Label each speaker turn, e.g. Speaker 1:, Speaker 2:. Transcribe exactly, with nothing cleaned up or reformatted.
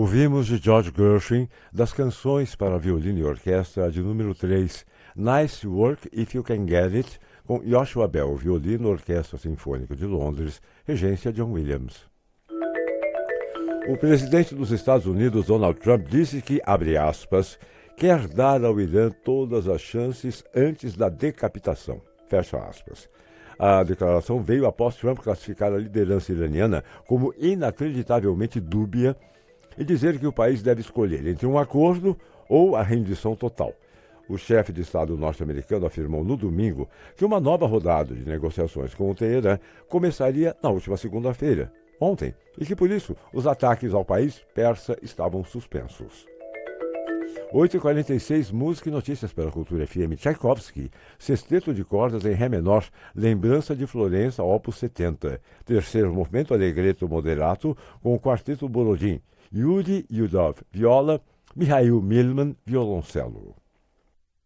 Speaker 1: Ouvimos de George Gershwin, das canções para violino e orquestra de número três, Nice Work If You Can Get It, com Joshua Bell, violino, Orquestra Sinfônica de Londres, regência John Williams. O presidente dos Estados Unidos, Donald Trump, disse que, abre aspas, quer dar ao Irã todas as chances antes da decapitação, fecha aspas. A declaração veio após Trump classificar a liderança iraniana como inacreditavelmente dúbia e dizer que o país deve escolher entre um acordo ou a rendição total. O chefe de Estado norte-americano afirmou no domingo que uma nova rodada de negociações com o Teherã começaria na última segunda-feira, ontem, e que por isso os ataques ao país persa estavam suspensos. oito e quarenta e seis, música e notícias pela Cultura F M. Tchaikovsky, sexteto de cordas em Ré menor, Lembrança de Florença, opus setenta. Terceiro movimento, Allegretto moderato, com o quarteto Borodin. Yuri Yudov, viola, Mihail Milman, violoncelo.